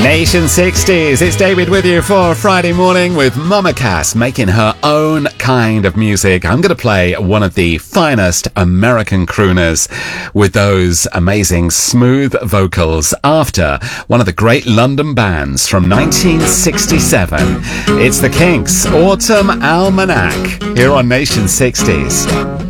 Nation 60s, it's David with you for Friday morning with Mama Cass making her own kind of music. I'm going to play one of the finest American crooners with those amazing smooth vocals after one of the great London bands from 1967. It's the Kinks, Autumn Almanac, here on Nation 60s.